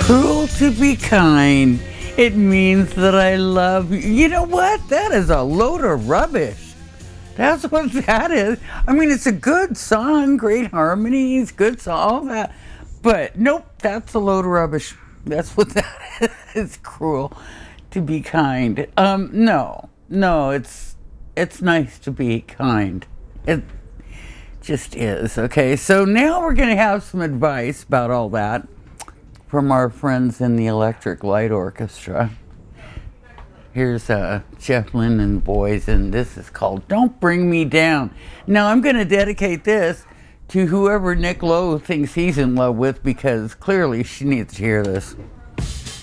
Cruel to be kind. It means that I love you. You know what? That is a load of rubbish. That's what that is. I mean, it's a good song, great harmonies, good song, all that. But nope, that's a load of rubbish. That's what that is. It's cruel to be kind. No, it's nice to be kind. It just is. Okay, so now we're going to have some advice about all that from our friends in the Electric Light Orchestra. Here's Jeff Lynne and the boys, and this is called Don't Bring Me Down. Now, I'm going to dedicate this to whoever Nick Lowe thinks he's in love with, because clearly she needs to hear this.